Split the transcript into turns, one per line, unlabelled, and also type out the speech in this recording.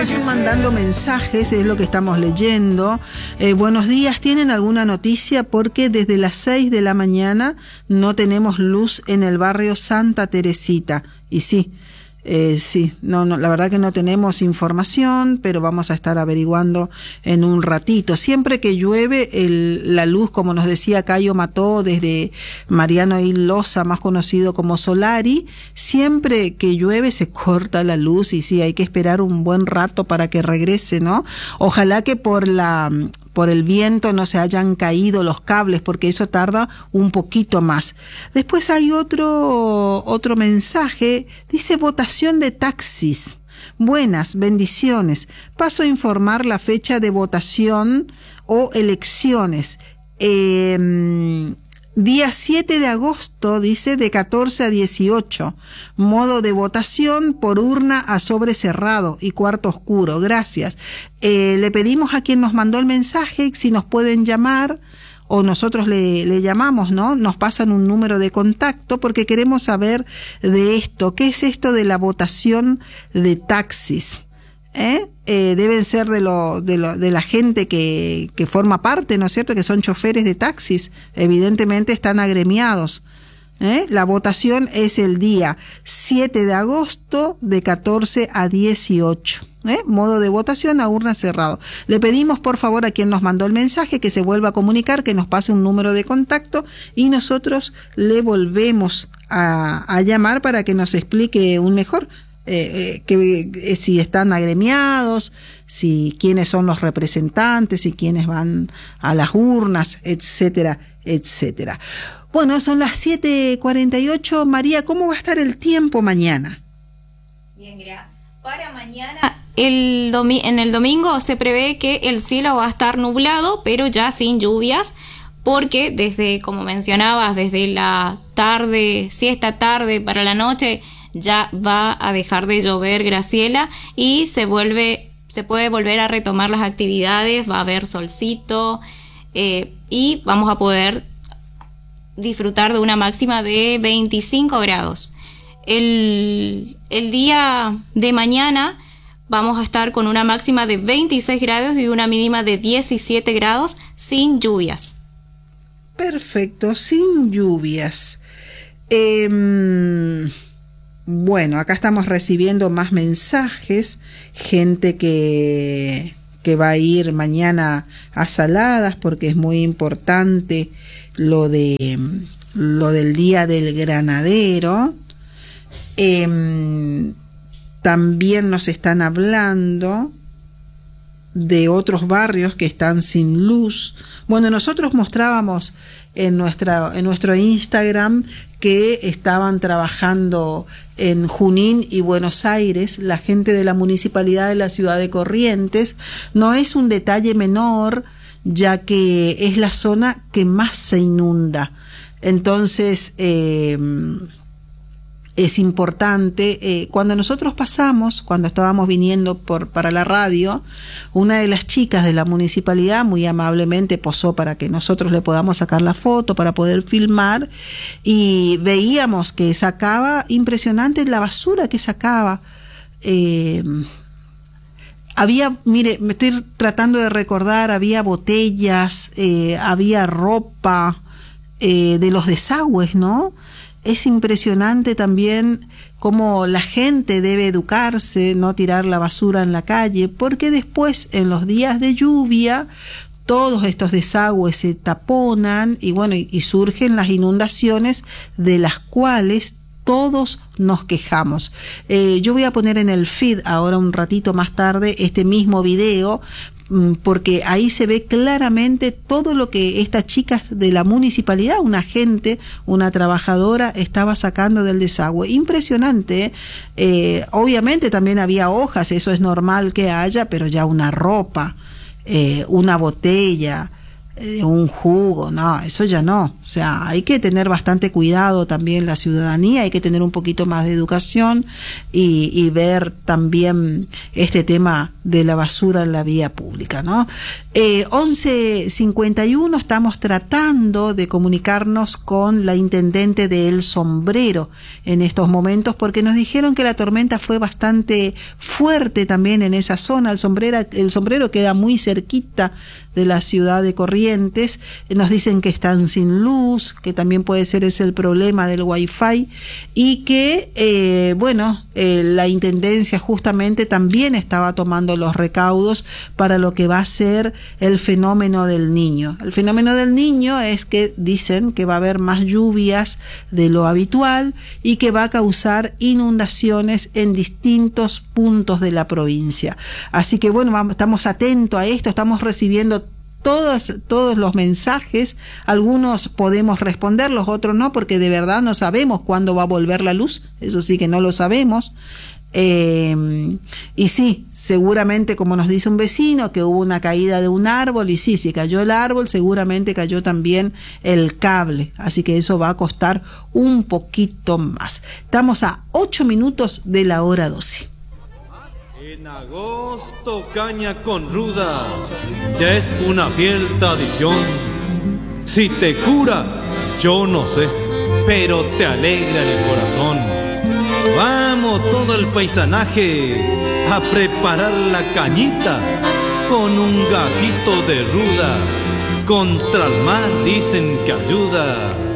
aquí mandando mensajes, es lo que estamos leyendo. Buenos días, ¿tienen alguna noticia? Porque desde las 6 de la mañana no tenemos luz en el barrio Santa Teresita. Y sí, no, la verdad que no tenemos información, pero vamos a estar averiguando en un ratito. Siempre que llueve, la luz, como nos decía Cayo Mató desde Mariano Ilosa, más conocido como Solari, siempre que llueve se corta la luz y sí, hay que esperar un buen rato para que regrese, ¿no? Ojalá que por el viento no se hayan caído los cables, porque eso tarda un poquito más. Después hay otro mensaje, dice votación de taxis. Buenas, bendiciones. Paso a informar la fecha de votación o elecciones. Día 7 de agosto, dice, de 14 a 18. Modo de votación por urna a sobre cerrado y cuarto oscuro. Gracias. Le pedimos a quien nos mandó el mensaje si nos pueden llamar o nosotros le llamamos, ¿no? Nos pasan un número de contacto porque queremos saber de esto. ¿Qué es esto de la votación de taxis? Deben ser de la gente que forma parte, ¿no es cierto?, que son choferes de taxis, evidentemente están agremiados. La votación es el día 7 de agosto de 14 a 18. Modo de votación a urna cerrado. Le pedimos por favor a quien nos mandó el mensaje que se vuelva a comunicar, que nos pase un número de contacto y nosotros le volvemos a llamar para que nos explique un mejor si están agremiados, si quiénes son los representantes, si quiénes van a las urnas, etcétera, etcétera. Bueno, son las 7:48. María, ¿cómo va a estar el tiempo mañana?
Bien, para mañana, en el domingo se prevé que el cielo va a estar nublado, pero ya sin lluvias, porque desde, como mencionabas, desde la tarde, siesta tarde para la noche, ya va a dejar de llover, Graciela, y se puede volver a retomar las actividades, va a haber solcito, y vamos a poder disfrutar de una máxima de 25 grados. El día de mañana vamos a estar con una máxima de 26 grados y una mínima de 17 grados sin lluvias.
Perfecto, sin lluvias. Bueno, acá estamos recibiendo más mensajes, gente que va a ir mañana a Saladas porque es muy importante lo del Día del Granadero. También nos están hablando de otros barrios que están sin luz. Bueno, nosotros mostrábamos en nuestro Instagram que estaban trabajando en Junín y Buenos Aires, la gente de la municipalidad de la ciudad de Corrientes. No es un detalle menor, ya que es la zona que más se inunda. Entonces, es importante, cuando nosotros pasamos, cuando estábamos viniendo para la radio, una de las chicas de la municipalidad muy amablemente posó para que nosotros le podamos sacar la foto, para poder filmar, y veíamos que sacaba, impresionante la basura que sacaba. Había, mire, me estoy tratando de recordar, había botellas, había ropa de los desagües, ¿no? Es impresionante también cómo la gente debe educarse, no tirar la basura en la calle, porque después, en los días de lluvia, todos estos desagües se taponan y bueno, y surgen las inundaciones de las cuales todos nos quejamos. Yo voy a poner en el feed ahora un ratito más tarde este mismo video, porque ahí se ve claramente todo lo que estas chicas de la municipalidad, una agente, una trabajadora, estaba sacando del desagüe. Impresionante, obviamente también había hojas, eso es normal que haya, pero ya una ropa, una botella, un jugo, no, eso ya no. O sea, hay que tener bastante cuidado también la ciudadanía, hay que tener un poquito más de educación y ver también este tema de la basura en la vía pública, ¿no? 11:51, estamos tratando de comunicarnos con la intendente de El Sombrero en estos momentos, porque nos dijeron que la tormenta fue bastante fuerte también en esa zona. El Sombrero queda muy cerquita de la ciudad de Corrientes. Nos dicen que están sin luz, que también puede ser ese el problema del wifi, y que la intendencia justamente también estaba tomando los recaudos para lo que va a ser el fenómeno del Niño. El fenómeno del Niño es que dicen que va a haber más lluvias de lo habitual y que va a causar inundaciones en distintos puntos de la provincia. Así que estamos atentos a esto, estamos recibiendo todos los mensajes. Algunos podemos responder, los otros no, porque de verdad no sabemos cuándo va a volver la luz, eso sí que no lo sabemos. Y sí, seguramente, como nos dice un vecino, que hubo una caída de un árbol, y sí, si cayó el árbol, seguramente cayó también el cable, así que eso va a costar un poquito más. Estamos a 8 minutos de la hora 12.
En agosto caña con ruda ya es una fiel tradición. Si te cura, yo no sé, pero te alegra el corazón. Vamos todo el paisanaje a preparar la cañita con un gajito de ruda. Contra el mal dicen que ayuda.